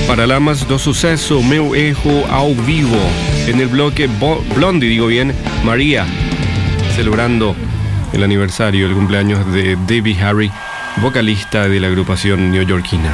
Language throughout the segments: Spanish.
Paralamas do sucesso, meu erro ao vivo. En el bloque Blondie, digo bien, María, celebrando el aniversario, el cumpleaños de Debbie Harry, vocalista de la agrupación neoyorquina.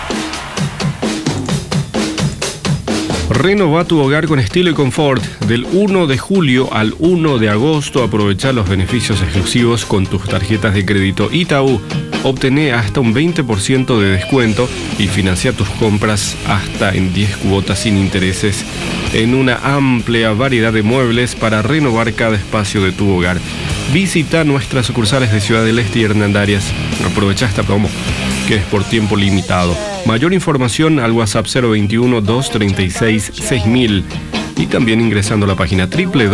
Renova tu hogar con estilo y confort. Del 1 de julio al 1 de agosto aprovecha los beneficios exclusivos con tus tarjetas de crédito Itaú. Obtené hasta un 20% de descuento y financia tus compras hasta en 10 cuotas sin intereses en una amplia variedad de muebles para renovar cada espacio de tu hogar. Visita nuestras sucursales de Ciudad del Este y Hernandarias. Aprovecha esta promo, que es por tiempo limitado. Mayor información al WhatsApp 021-236-6000 y también ingresando a la página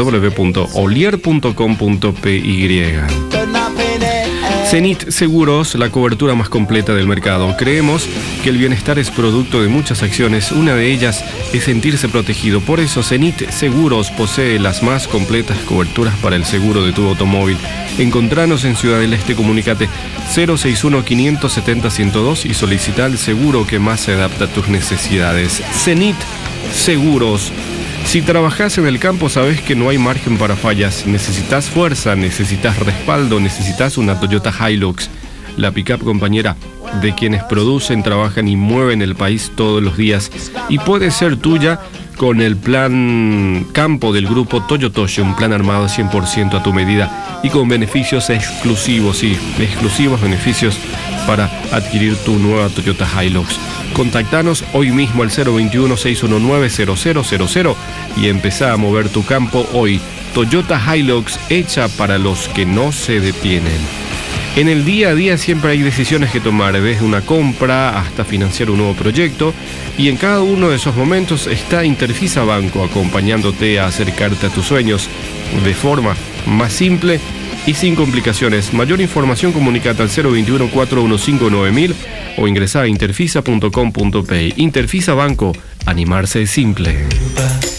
www.olier.com.py. Zenit Seguros, la cobertura más completa del mercado. Creemos que el bienestar es producto de muchas acciones. Una de ellas es sentirse protegido. Por eso Zenit Seguros posee las más completas coberturas para el seguro de tu automóvil. Encontranos en Ciudad del Este, comunícate 061-570-102 y solicita el seguro que más se adapta a tus necesidades. Zenit Seguros. Si trabajas en el campo, sabes que no hay margen para fallas. Necesitas fuerza, necesitas respaldo, necesitas una Toyota Hilux, la pick-up compañera de quienes producen, trabajan y mueven el país todos los días. Y puede ser tuya con el plan campo del grupo Toyotoshi, un plan armado 100% a tu medida y con beneficios exclusivos, sí, exclusivos beneficios para adquirir tu nueva Toyota Hilux. Contactanos hoy mismo al 021-619-0000 y empezá a mover tu campo hoy. Toyota Hilux, hecha para los que no se detienen. En el día a día siempre hay decisiones que tomar, desde una compra hasta financiar un nuevo proyecto, y en cada uno de esos momentos está Interfisa Banco acompañándote a acercarte a tus sueños de forma más simple y sin complicaciones. Mayor información, comunicate al 021-415-9000 o ingresá a interfisa.com.py. Interfisa Banco, animarse es simple.